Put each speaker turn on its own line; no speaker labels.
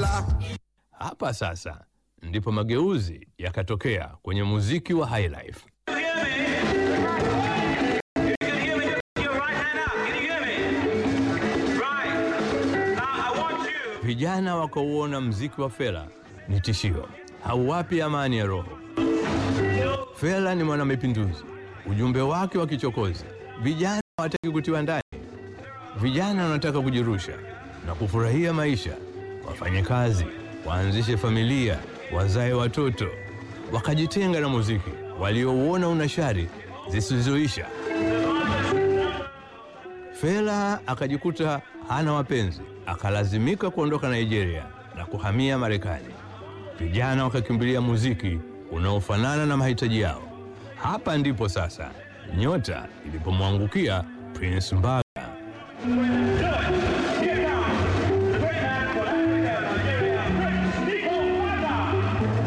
Fela.
Hapa sasa ndipo mageuzi yakatokea kwenye muziki wa highlife. Vijana wakauona muziki wa Fela ni tishio, hauwapi amani ya roho. Fela ni mwanamapinduzi, ujumbe wake wa kichokozi. Vijana hawataki kutiwa ndani, vijana wanataka kujirusha na kufurahia maisha, wafanye kazi, waanzishe familia, wazae watoto, wakajitenga na muziki waliouona una shari zisizoisha. Fela akajikuta hana wapenzi, akalazimika kuondoka Nigeria na kuhamia Marekani. Vijana wakakimbilia muziki unaofanana na mahitaji yao. Hapa ndipo sasa nyota ilipomwangukia Prince Mbaga.